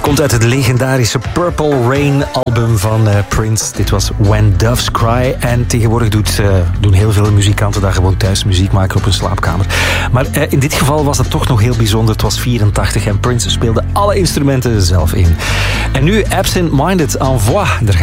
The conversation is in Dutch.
Komt uit het legendarische Purple Rain album van Prince. Dit was When Doves Cry. En tegenwoordig doen heel veel muzikanten daar gewoon thuis muziek maken op hun slaapkamer. Maar in dit geval was het toch nog heel bijzonder. Het was 84 en Prince speelde alle instrumenten zelf in. En nu Absent Minded, Envoy.